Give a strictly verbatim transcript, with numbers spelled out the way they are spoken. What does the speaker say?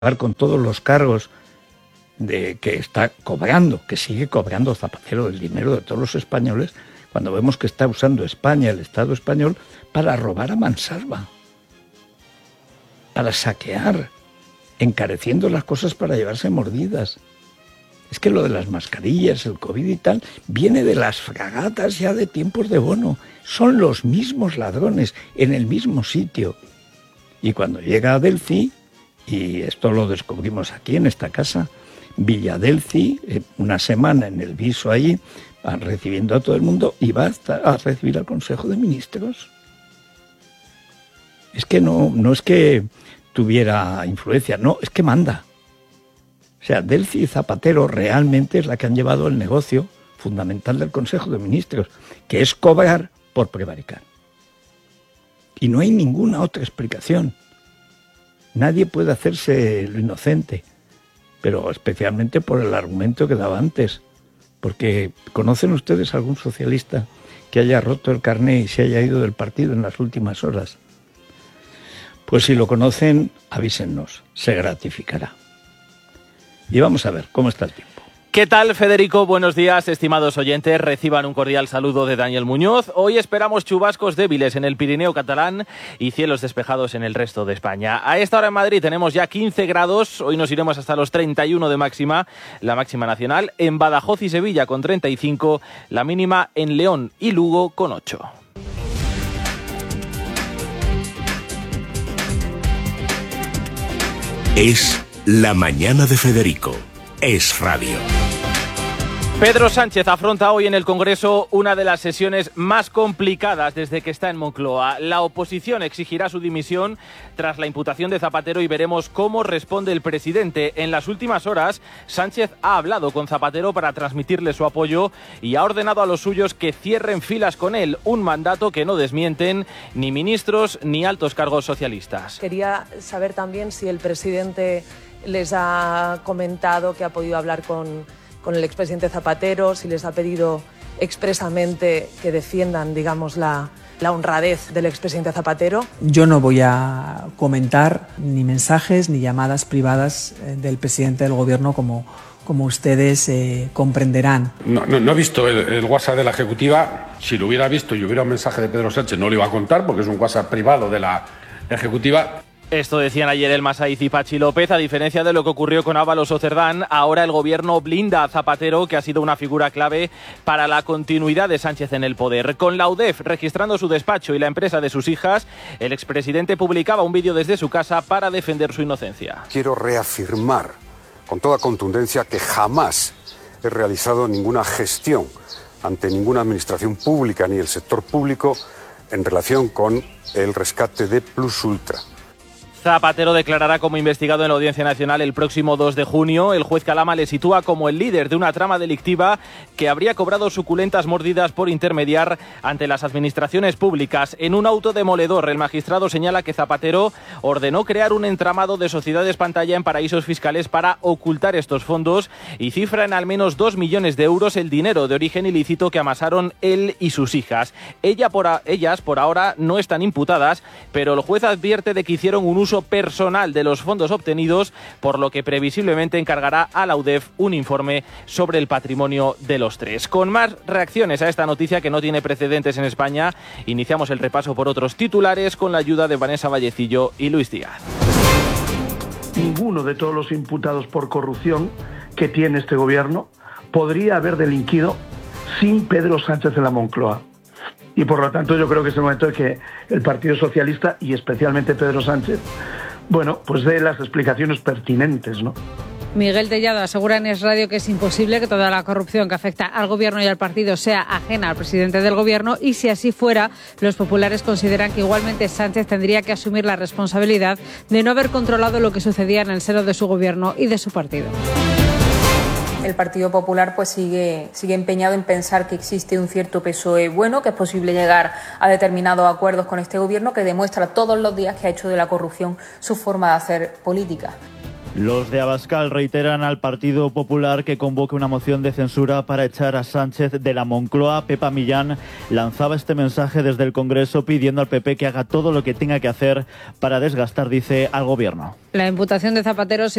con todos los cargos de que está cobrando, que sigue cobrando Zapatero el dinero de todos los españoles, cuando vemos que está usando España, el Estado español, para robar a mansalva, para saquear, encareciendo las cosas para llevarse mordidas. Es que lo de las mascarillas, el COVID y tal, viene de las fragatas ya de tiempos de Bono. Son los mismos ladrones en el mismo sitio. Y cuando llega a Delci, y esto lo descubrimos aquí en esta casa, Villadelci, una semana en el viso ahí, recibiendo a todo el mundo, y va hasta a recibir al Consejo de Ministros. Es que no, no es que tuviera influencia, no, es que manda. O sea, Delci y Zapatero realmente es la que han llevado el negocio fundamental del Consejo de Ministros, que es cobrar por prevaricar. Y no hay ninguna otra explicación. Nadie puede hacerse lo inocente, pero especialmente por el argumento que daba antes. Porque ¿conocen ustedes algún socialista que haya roto el carné y se haya ido del partido en las últimas horas? Pues si lo conocen, avísennos, se gratificará. Y vamos a ver, ¿cómo está el tiempo? ¿Qué tal, Federico? Buenos días, estimados oyentes. Reciban un cordial saludo de Daniel Muñoz. Hoy esperamos chubascos débiles en el Pirineo catalán y cielos despejados en el resto de España. A esta hora en Madrid tenemos ya quince grados. Hoy nos iremos hasta los treinta y uno de máxima, la máxima nacional. En Badajoz y Sevilla con treinta y cinco, la mínima en León y Lugo con ocho. Es la mañana de Federico. Es radio. Pedro Sánchez afronta hoy en el Congreso una de las sesiones más complicadas desde que está en Moncloa. La oposición exigirá su dimisión tras la imputación de Zapatero y veremos cómo responde el presidente. En las últimas horas, Sánchez ha hablado con Zapatero para transmitirle su apoyo y ha ordenado a los suyos que cierren filas con él, un mandato que no desmienten ni ministros ni altos cargos socialistas. Quería saber también si el presidente les ha comentado que ha podido hablar con, con el expresidente Zapatero, si les ha pedido expresamente que defiendan, digamos, la, la honradez del expresidente Zapatero. Yo no voy a comentar ni mensajes ni llamadas privadas del presidente del Gobierno, como, como ustedes eh, comprenderán. No, no, no he visto el, el WhatsApp de la Ejecutiva. Si lo hubiera visto y hubiera un mensaje de Pedro Sánchez, no lo iba a contar porque es un WhatsApp privado de la Ejecutiva. Esto decían ayer el Masaiz y Pachi López. A diferencia de lo que ocurrió con Ábalos o Cerdán, ahora el gobierno blinda a Zapatero, que ha sido una figura clave para la continuidad de Sánchez en el poder. Con la U D E F registrando su despacho y la empresa de sus hijas, el expresidente publicaba un vídeo desde su casa para defender su inocencia. Quiero reafirmar con toda contundencia que jamás he realizado ninguna gestión ante ninguna administración pública ni el sector público en relación con el rescate de Plus Ultra. Zapatero declarará como investigado en la Audiencia Nacional el próximo dos de junio. El juez Calama le sitúa como el líder de una trama delictiva que habría cobrado suculentas mordidas por intermediar ante las administraciones públicas. En un auto demoledor, el magistrado señala que Zapatero ordenó crear un entramado de sociedades pantalla en paraísos fiscales para ocultar estos fondos y cifra en al menos dos millones de euros el dinero de origen ilícito que amasaron él y sus hijas. Ella por a, ellas, por ahora, no están imputadas, pero el juez advierte de que hicieron un uso personal de los fondos obtenidos, por lo que previsiblemente encargará a la U D E F un informe sobre el patrimonio de los tres. Con más reacciones a esta noticia que no tiene precedentes en España, iniciamos el repaso por otros titulares con la ayuda de Vanessa Vallecillo y Luis Díaz. Ninguno de todos los imputados por corrupción que tiene este gobierno podría haber delinquido sin Pedro Sánchez en la Moncloa. Y por lo tanto yo creo que es el momento de que el Partido Socialista y especialmente Pedro Sánchez, bueno, pues dé las explicaciones pertinentes, ¿no? Miguel Tellado asegura en Es Radio que es imposible que toda la corrupción que afecta al gobierno y al partido sea ajena al presidente del gobierno, y si así fuera, los populares consideran que igualmente Sánchez tendría que asumir la responsabilidad de no haber controlado lo que sucedía en el seno de su gobierno y de su partido. El Partido Popular pues sigue, sigue empeñado en pensar que existe un cierto P S O E bueno, que es posible llegar a determinados acuerdos con este gobierno, que demuestra todos los días que ha hecho de la corrupción su forma de hacer política. Los de Abascal reiteran al Partido Popular que convoque una moción de censura para echar a Sánchez de la Moncloa. Pepa Millán lanzaba este mensaje desde el Congreso pidiendo al P P que haga todo lo que tenga que hacer para desgastar, dice, al Gobierno. La imputación de Zapatero